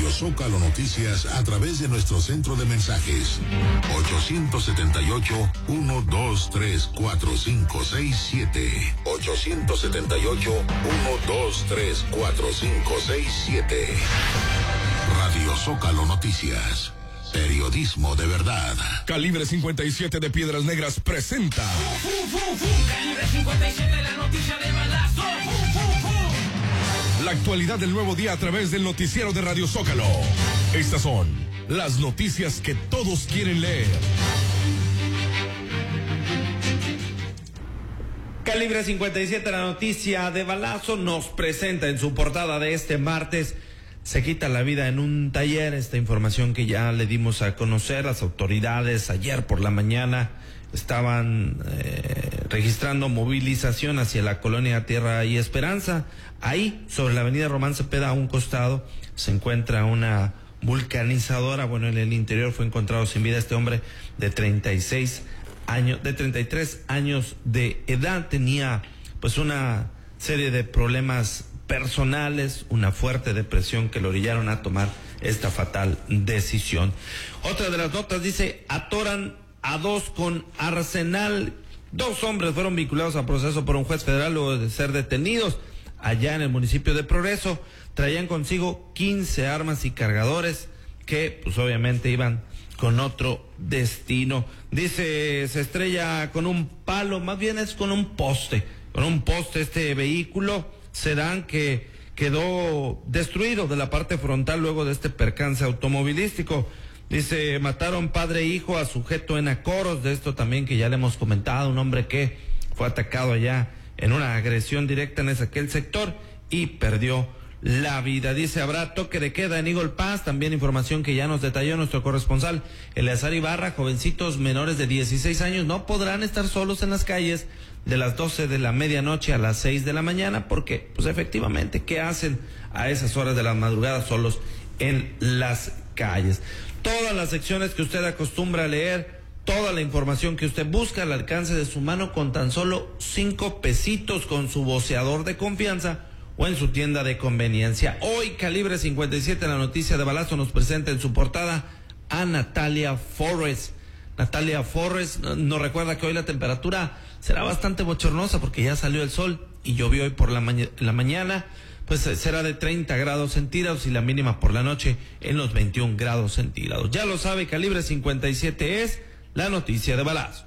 Radio Zócalo Noticias a través de nuestro centro de mensajes 878-123-4567 878-123-4567. Radio Zócalo Noticias, periodismo de verdad. Calibre 57 de Piedras Negras presenta Calibre 57, la noticia de balazo. la actualidad del nuevo día a través del noticiero de Radio Zócalo. Estas son las noticias que todos quieren leer. Calibre 57, la noticia de balazo, nos presenta en su portada de este martes: se quita la vida en un taller. Esta información que ya le dimos a conocer, las autoridades ayer por la mañana estaban registrando movilización hacia la colonia Tierra y Esperanza. Ahí, sobre la avenida Román Cepeda, a un costado, se encuentra una vulcanizadora. Bueno, en el interior fue encontrado sin vida este hombre de 33 años de edad. Tenía pues una serie de problemas personales, una fuerte depresión que lo orillaron a tomar esta fatal decisión. Otra de las notas dice: atoran a dos con arsenal. 2 hombres fueron vinculados a proceso por un juez federal luego de ser detenidos allá en el municipio de Progreso. Traían consigo 15 armas y cargadores que pues obviamente iban con otro destino. Dice, se estrella con un palo, más bien es con un poste este vehículo sedán que quedó destruido de la parte frontal luego de este percance automovilístico. Dice, mataron padre e hijo a sujeto en Acoros. De esto también que ya le hemos comentado, un hombre que fue atacado allá en una agresión directa en aquel sector y perdió la vida. Dice, habrá toque de queda en Eagle Pass. También información que ya nos detalló nuestro corresponsal Eleazar Ibarra. Jovencitos menores de 16 años no podrán estar solos en las calles de las 12 de la medianoche a las 6 de la mañana, porque pues efectivamente, ¿qué hacen a esas horas de la madrugada solos en las calles? Todas las secciones que usted acostumbra a leer, toda la información que usted busca al alcance de su mano con tan solo 5 pesitos con su voceador de confianza o en su tienda de conveniencia. Hoy Calibre 57, la noticia de balazo, nos presenta en su portada a Natalia Forrest. Natalia Forrest nos recuerda que hoy la temperatura será bastante bochornosa porque ya salió el sol y llovió hoy por la mañana. Pues será de 30 grados centígrados y la mínima por la noche en los 21 grados centígrados. Ya lo sabe, Calibre 57 es la noticia de balazo.